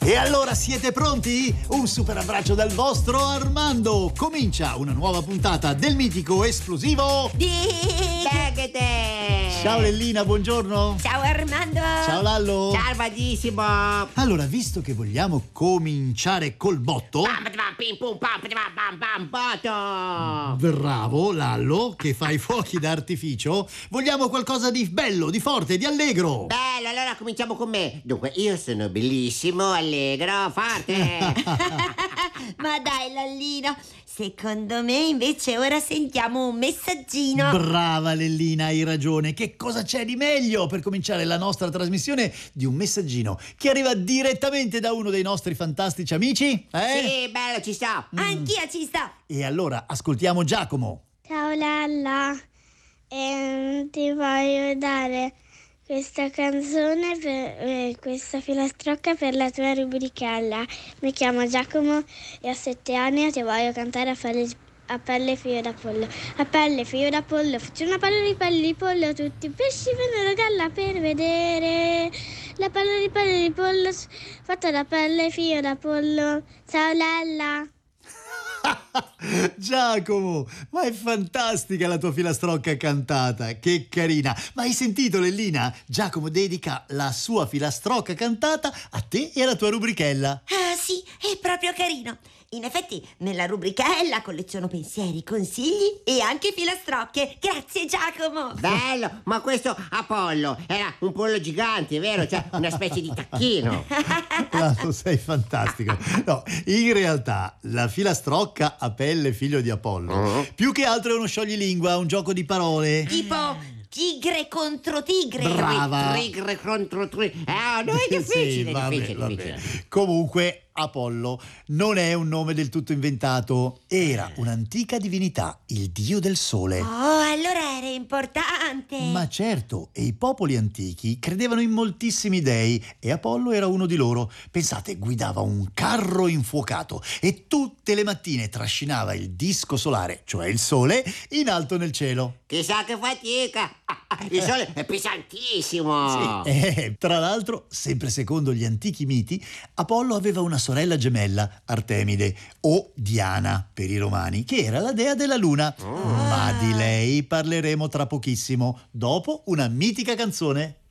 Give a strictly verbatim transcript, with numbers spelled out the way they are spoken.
E allora siete pronti? Un super abbraccio dal vostro Armando. Comincia una nuova puntata del mitico esplosivo Di Ciao Lellina, buongiorno. Ciao Armando. Ciao Lallo. Ciao Armandissimo. Allora, visto che vogliamo cominciare col botto, bravo Lallo, che fai fuochi d'artificio, vogliamo qualcosa di bello, di forte, di allegro. Bello, allora cominciamo con me. Dunque, io sono bellissimo, allegro, forte. Ma dai Lallino, secondo me invece ora sentiamo un messaggino. Brava Lellina, hai ragione. Che cosa c'è di meglio per cominciare la nostra trasmissione di un messaggino che arriva direttamente da uno dei nostri fantastici amici? Eh? Sì, bello, ci sta. Mm. Anch'io ci sto. E allora ascoltiamo Giacomo. Ciao Lalla, ehm, ti voglio dare questa canzone, per, eh, questa filastrocca per la tua rubrichella. Mi chiamo Giacomo e ho sette anni e ti voglio cantare a pelle, a pelle e fio da pollo. A pelle e fio da pollo, faccio una palla di pelle di pollo, tutti i pesci vennero a galla per vedere la palla di pelle di pollo fatta da pelle e fio da pollo. Ciao Lalla. Giacomo, ma è fantastica la tua filastrocca cantata, che carina. Ma hai sentito Lellina? Giacomo dedica la sua filastrocca cantata a te e alla tua rubrichella. Ah sì, è proprio carino. In effetti nella rubrichella colleziono pensieri, consigli e anche filastrocche. Grazie Giacomo. Bello, ma questo Apollo era un pollo gigante, vero? Cioè una specie di tacchino. Lallo, sei fantastico. No, in realtà la filastrocca a pelle figlio di Apollo Uh-huh. più che altro è uno scioglilingua, un gioco di parole. Tipo tigre contro tigre. Brava. Trigre contro trigre. Eh, no, è difficile, Sì, vabbè, difficile, vabbè. difficile. Comunque Apollo non è un nome del tutto inventato, era un'antica divinità, il dio del sole. Oh, allora era importante. Ma certo, e i popoli antichi credevano in moltissimi dei e Apollo era uno di loro. Pensate, guidava un carro infuocato e tutte le mattine trascinava il disco solare, cioè il sole, in alto nel cielo. Chissà che fatica. Il sole è pesantissimo. Sì. Eh, tra l'altro, sempre secondo gli antichi miti, Apollo aveva una sorella gemella, Artemide, o Diana per i romani, che era la dea della luna. Oh. Ma di lei parleremo tra pochissimo, dopo una mitica canzone.